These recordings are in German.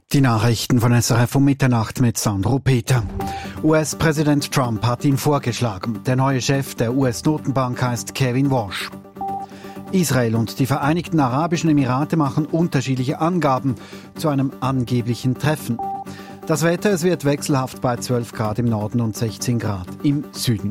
Die Nachrichten von SRF um Mitternacht mit Sandro Peter. US-Präsident Trump hat ihn vorgeschlagen. Der neue Chef der US-Notenbank heißt Kevin Warsh. Israel und die Vereinigten Arabischen Emirate machen unterschiedliche Angaben zu einem angeblichen Treffen. Das Wetter, es wird wechselhaft bei 12 Grad im Norden und 16 Grad im Süden.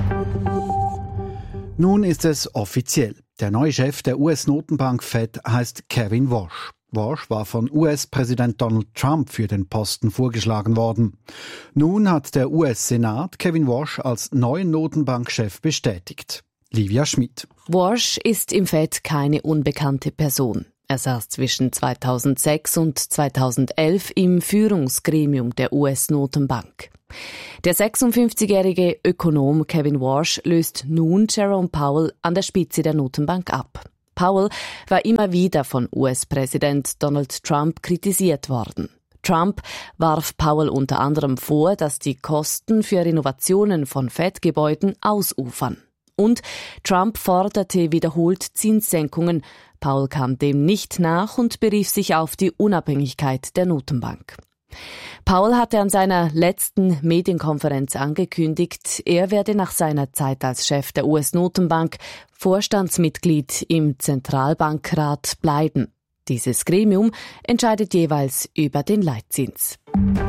Nun ist es offiziell. Der neue Chef der US-Notenbank Fed heißt Kevin Warsh. Warsh war von US-Präsident Donald Trump für den Posten vorgeschlagen worden. Nun hat der US-Senat Kevin Warsh als neuen Notenbankchef bestätigt. Livia Schmid. Warsh ist im Fed keine unbekannte Person. Er saß zwischen 2006 und 2011 im Führungsgremium der US-Notenbank. Der 56-jährige Ökonom Kevin Warsh löst nun Jerome Powell an der Spitze der Notenbank ab. Powell war immer wieder von US-Präsident Donald Trump kritisiert worden. Trump warf Powell unter anderem vor, dass die Kosten für Renovationen von Fed-Gebäuden ausufern. Und Trump forderte wiederholt Zinssenkungen. Powell kam dem nicht nach und berief sich auf die Unabhängigkeit der Notenbank. Powell hatte an seiner letzten Medienkonferenz angekündigt, er werde nach seiner Zeit als Chef der US-Notenbank Vorstandsmitglied im Zentralbankrat bleiben. Dieses Gremium entscheidet jeweils über den Leitzins.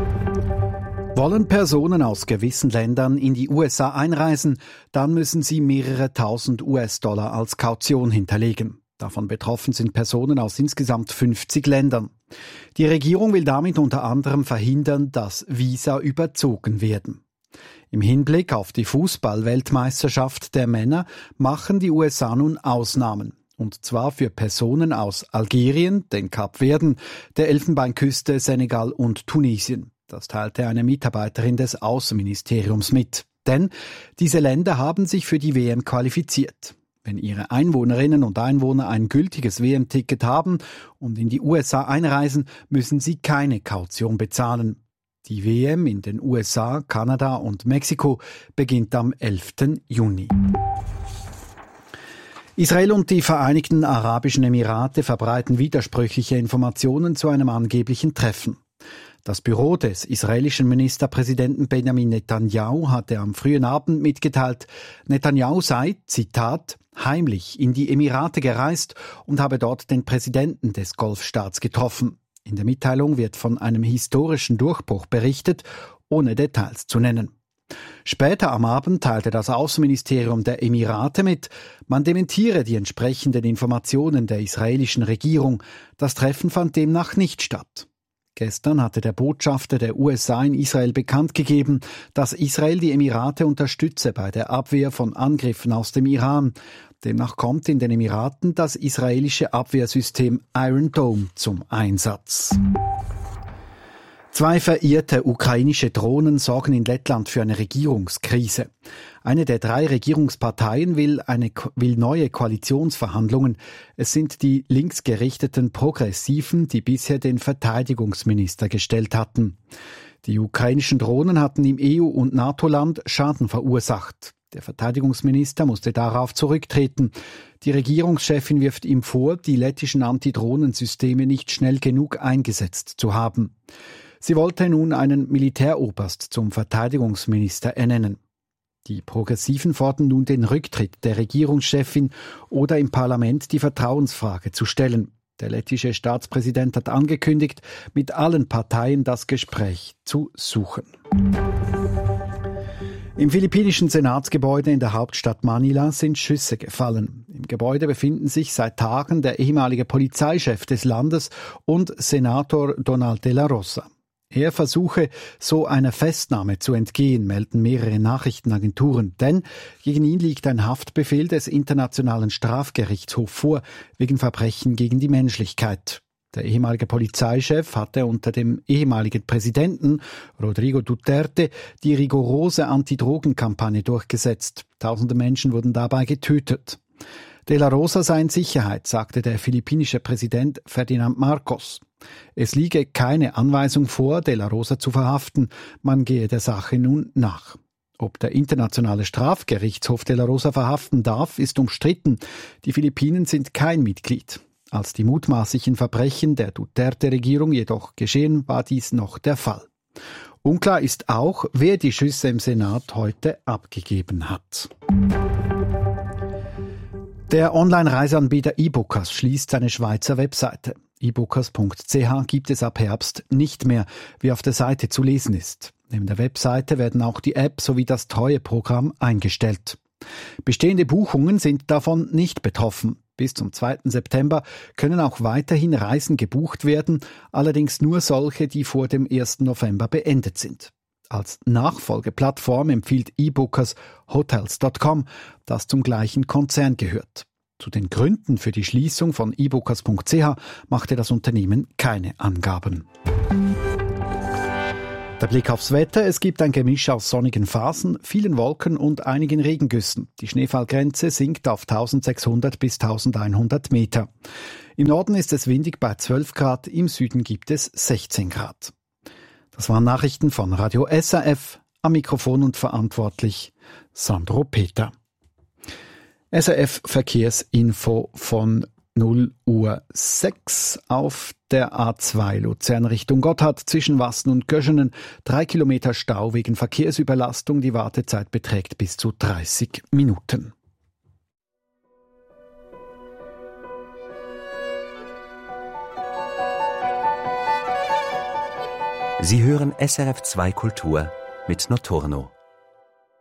Wollen Personen aus gewissen Ländern in die USA einreisen, dann müssen sie mehrere tausend US-Dollar als Kaution hinterlegen. Davon betroffen sind Personen aus insgesamt 50 Ländern. Die Regierung will damit unter anderem verhindern, dass Visa überzogen werden. Im Hinblick auf die Fußball-Weltmeisterschaft der Männer machen die USA nun Ausnahmen. Und zwar für Personen aus Algerien, den Kapverden, der Elfenbeinküste, Senegal und Tunesien. Das teilte eine Mitarbeiterin des Außenministeriums mit. Denn diese Länder haben sich für die WM qualifiziert. Wenn ihre Einwohnerinnen und Einwohner ein gültiges WM-Ticket haben und in die USA einreisen, müssen sie keine Kaution bezahlen. Die WM in den USA, Kanada und Mexiko beginnt am 11. Juni. Israel und die Vereinigten Arabischen Emirate verbreiten widersprüchliche Informationen zu einem angeblichen Treffen. Das Büro des israelischen Ministerpräsidenten Benjamin Netanyahu hatte am frühen Abend mitgeteilt, Netanyahu sei, Zitat, heimlich in die Emirate gereist und habe dort den Präsidenten des Golfstaats getroffen. In der Mitteilung wird von einem historischen Durchbruch berichtet, ohne Details zu nennen. Später am Abend teilte das Außenministerium der Emirate mit, man dementiere die entsprechenden Informationen der israelischen Regierung. Das Treffen fand demnach nicht statt. Gestern hatte der Botschafter der USA in Israel bekannt gegeben, dass Israel die Emirate unterstütze bei der Abwehr von Angriffen aus dem Iran. Demnach kommt in den Emiraten das israelische Abwehrsystem Iron Dome zum Einsatz. 2 verirrte ukrainische Drohnen sorgen in Lettland für eine Regierungskrise. Eine der 3 Regierungsparteien will neue Koalitionsverhandlungen. Es sind die linksgerichteten Progressiven, die bisher den Verteidigungsminister gestellt hatten. Die ukrainischen Drohnen hatten im EU- und NATO-Land Schaden verursacht. Der Verteidigungsminister musste darauf zurücktreten. Die Regierungschefin wirft ihm vor, die lettischen Antidrohnensysteme nicht schnell genug eingesetzt zu haben. Sie wollte nun einen Militäroberst zum Verteidigungsminister ernennen. Die Progressiven fordern nun den Rücktritt der Regierungschefin oder im Parlament die Vertrauensfrage zu stellen. Der lettische Staatspräsident hat angekündigt, mit allen Parteien das Gespräch zu suchen. Im philippinischen Senatsgebäude in der Hauptstadt Manila sind Schüsse gefallen. Im Gebäude befinden sich seit Tagen der ehemalige Polizeichef des Landes und Senator Donald de la Rosa. Er versuche, so einer Festnahme zu entgehen, melden mehrere Nachrichtenagenturen. Denn gegen ihn liegt ein Haftbefehl des Internationalen Strafgerichtshofs vor, wegen Verbrechen gegen die Menschlichkeit. Der ehemalige Polizeichef hatte unter dem ehemaligen Präsidenten Rodrigo Duterte die rigorose Antidrogenkampagne durchgesetzt. Tausende Menschen wurden dabei getötet. De la Rosa sei in Sicherheit, sagte der philippinische Präsident Ferdinand Marcos. Es liege keine Anweisung vor, De la Rosa zu verhaften. Man gehe der Sache nun nach. Ob der Internationale Strafgerichtshof De la Rosa verhaften darf, ist umstritten. Die Philippinen sind kein Mitglied. Als die mutmaßlichen Verbrechen der Duterte-Regierung jedoch geschehen, war dies noch der Fall. Unklar ist auch, wer die Schüsse im Senat heute abgegeben hat. Der Online-Reiseanbieter eBookers schließt seine Schweizer Webseite. ebookers.ch gibt es ab Herbst nicht mehr, wie auf der Seite zu lesen ist. Neben der Webseite werden auch die App sowie das Treueprogramm eingestellt. Bestehende Buchungen sind davon nicht betroffen. Bis zum 2. September können auch weiterhin Reisen gebucht werden, allerdings nur solche, die vor dem 1. November beendet sind. Als Nachfolgeplattform empfiehlt eBookers Hotels.com, das zum gleichen Konzern gehört. Zu den Gründen für die Schließung von ebookers.ch machte das Unternehmen keine Angaben. Der Blick aufs Wetter. Es gibt ein Gemisch aus sonnigen Phasen, vielen Wolken und einigen Regengüssen. Die Schneefallgrenze sinkt auf 1600 bis 1100 Meter. Im Norden ist es windig bei 12 Grad, im Süden gibt es 16 Grad. Das waren Nachrichten von Radio SRF. Am Mikrofon und verantwortlich Sandro Peter. SRF Verkehrsinfo von 0:06 auf der A2 Luzern Richtung Gotthard zwischen Wassen und Göschenen. 3 Kilometer Stau wegen Verkehrsüberlastung. Die Wartezeit beträgt bis zu 30 Minuten. Sie hören SRF 2 Kultur mit Notorno.